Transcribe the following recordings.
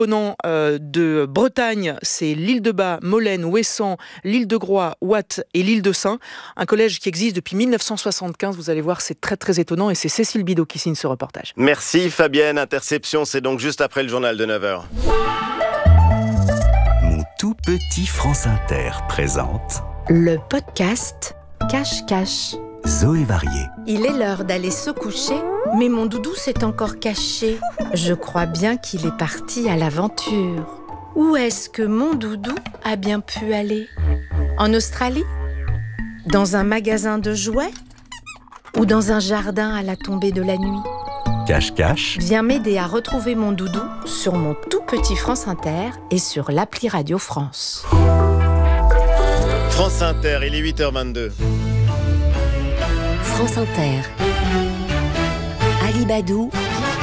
De Bretagne, c'est l'île de Bas, Molène, Ouessant, l'île de Groix, Ouatt et l'île de Saint. Un collège qui existe depuis 1975. Vous allez voir, c'est très très étonnant et c'est Cécile Bidot qui signe ce reportage. Merci Fabienne. Interception, c'est donc juste après le journal de 9h. Mon tout petit France Inter présente le podcast Cache-Cache. Zoé Varier. Il est l'heure d'aller se coucher, mais mon doudou s'est encore caché. Je crois bien qu'il est parti à l'aventure. Où est-ce que mon doudou a bien pu aller ? En Australie ? Dans un magasin de jouets ? Ou dans un jardin à la tombée de la nuit ? Cache-Cache. Viens m'aider à retrouver mon doudou sur mon tout petit France Inter et sur l'appli Radio France. France Inter, il est 8h22. France Inter. Alibadou,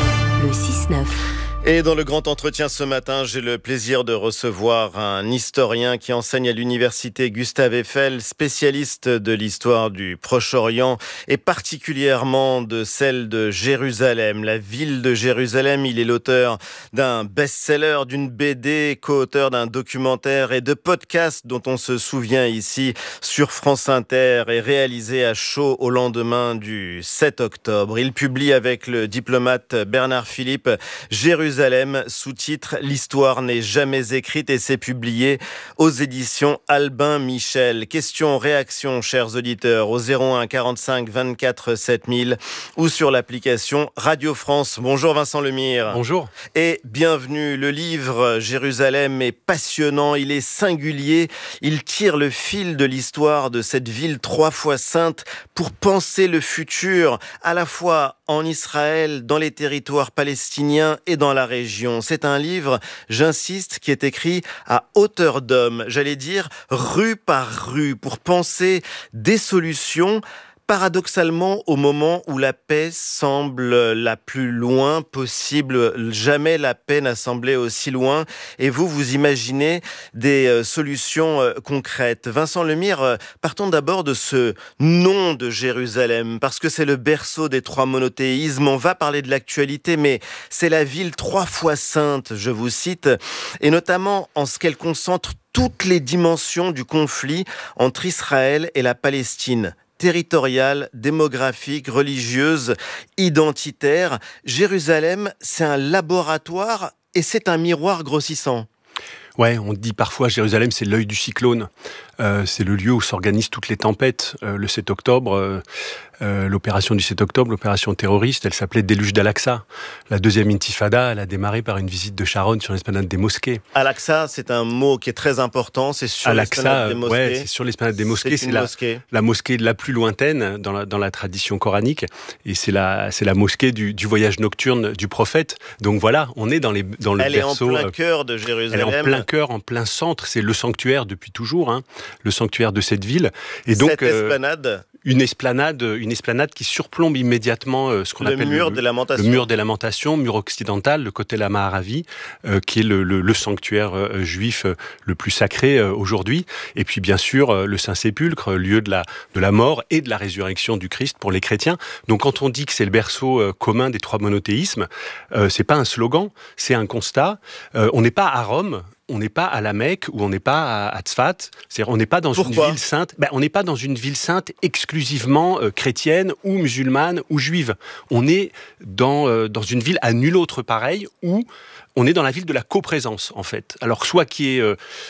le 6-9. Et dans le grand entretien ce matin, j'ai le plaisir de recevoir un historien qui enseigne à l'université Gustave Eiffel, spécialiste de l'histoire du Proche-Orient et particulièrement de celle de Jérusalem, la ville de Jérusalem. Il est l'auteur d'un best-seller, d'une BD, co-auteur d'un documentaire et de podcasts dont on se souvient ici sur France Inter et réalisé à chaud au lendemain du 7 octobre. Il publie avec le diplomate Bernard Philippe Jérusalem, sous-titre « L'histoire n'est jamais écrite » et c'est publié aux éditions Albin Michel. Questions, réactions, chers auditeurs, au 01 45 24 7000 ou sur l'application Radio France. Bonjour Vincent Lemire. Bonjour. Et bienvenue. Le livre Jérusalem est passionnant, il est singulier. Il tire le fil de l'histoire de cette ville 3 fois sainte pour penser le futur, à la fois en Israël, dans les territoires palestiniens et dans la région. C'est un livre, j'insiste, qui est écrit à hauteur d'homme, j'allais dire rue par rue, pour penser des solutions, paradoxalement, au moment où la paix semble la plus loin possible, jamais la paix n'a semblé aussi loin. Et vous imaginez des solutions concrètes. Vincent Lemire, partons d'abord de ce nom de Jérusalem, parce que c'est le berceau des 3 monothéismes. On va parler de l'actualité, mais c'est la ville 3 fois sainte, je vous cite, et notamment en ce qu'elle concentre toutes les dimensions du conflit entre Israël et la Palestine. Territoriale, démographique, religieuse, identitaire. Jérusalem, c'est un laboratoire et c'est un miroir grossissant. Ouais, on dit parfois Jérusalem, c'est l'œil du cyclone. C'est le lieu où s'organisent toutes les tempêtes. Le 7 octobre, l'opération du 7 octobre, l'opération terroriste, elle s'appelait Déluge d'Al-Aqsa. La deuxième intifada, elle a démarré par une visite de Sharon sur l'esplanade des mosquées. Al-Aqsa, c'est un mot qui est très important, c'est sur l'esplanade des mosquées. Ouais, c'est sur l'esplanade des mosquées. C'est la mosquée la plus lointaine dans la tradition coranique. Et c'est la mosquée du voyage nocturne du prophète. Donc voilà, on est dans le berceau. Elle est en plein cœur de Jérusalem. Elle est en plein cœur, en plein centre. C'est le sanctuaire depuis toujours, hein, le sanctuaire de cette ville. Et donc, cette esplanade... Une esplanade qui surplombe immédiatement ce qu'on appelle le mur des Lamentations, mur occidental, le côté la Maharavi, qui est le sanctuaire juif le plus sacré aujourd'hui. Et puis bien sûr le Saint-Sépulcre, lieu de la mort et de la résurrection du Christ pour les chrétiens. Donc quand on dit que c'est le berceau commun des 3 monothéismes, c'est pas un slogan, c'est un constat. On n'est pas à Rome. On n'est pas à la Mecque ou on n'est pas à Tzfat. C'est-à-dire, on n'est pas dans une ville sainte. On n'est pas dans une ville sainte exclusivement chrétienne ou musulmane ou juive. On est dans une ville à nul autre pareil où on est dans la ville de la coprésence, en fait. Alors, soit qui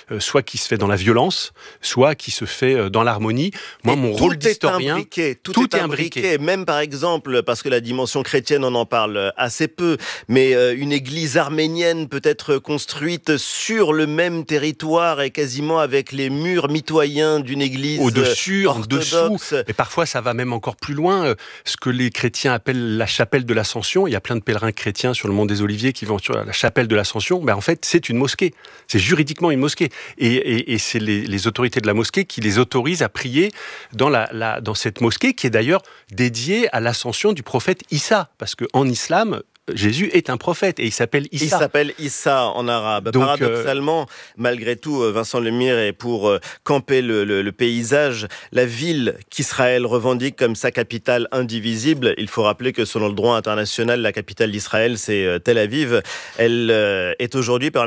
se fait dans la violence, soit qui se fait dans l'harmonie. Moi, mon rôle d'historien... Tout est imbriqué. Même, par exemple, parce que la dimension chrétienne, on en parle assez peu, mais une église arménienne peut être construite sur le même territoire et quasiment avec les murs mitoyens d'une église au-dessus, orthodoxe. En dessous. Et parfois, ça va même encore plus loin. Ce que les chrétiens appellent la chapelle de l'Ascension. Il y a plein de pèlerins chrétiens sur le mont des Oliviers qui vont sur la chapelle de l'Ascension. En fait, c'est une mosquée. C'est juridiquement une mosquée. Et c'est les autorités de la mosquée qui les autorisent à prier dans cette mosquée qui est d'ailleurs dédiée à l'ascension du prophète Issa. Parce qu'en islam, Jésus est un prophète et il s'appelle Issa. Il s'appelle Issa en arabe. Donc, paradoxalement, malgré tout, Vincent Lemire, est pour camper le paysage, la ville qu'Israël revendique comme sa capitale indivisible. Il faut rappeler que selon le droit international, la capitale d'Israël, c'est Tel Aviv. Elle est aujourd'hui parmi